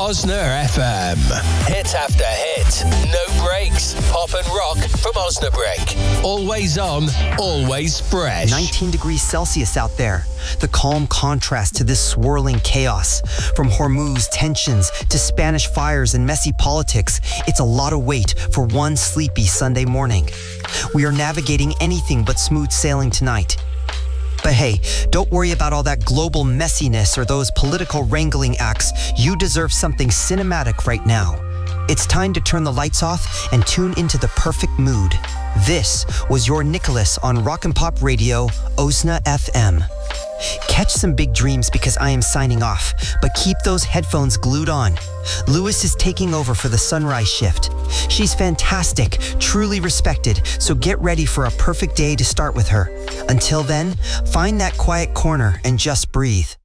Osna FM. Hit after hit. No breaks. Pop and rock from Osnabrück. Always on, always fresh. 19 degrees Celsius out there. The calm contrast to this swirling chaos. From Hormuz tensions to Spanish fires and messy politics, it's a lot of weight for one sleepy Sunday morning. We are navigating anything but smooth sailing tonight. But hey, don't worry about all that global messiness or those political wrangling acts. You deserve something cinematic right now. It's time to turn the lights off and tune into the perfect mood. This was your Nicholas on Rock and Pop Radio, Osna FM. Catch some big dreams because I am signing off, but keep those headphones glued on. Lewis is taking over for the sunrise shift. She's fantastic, truly respected, so get ready for a perfect day to start with her. Until then, find that quiet corner and just breathe.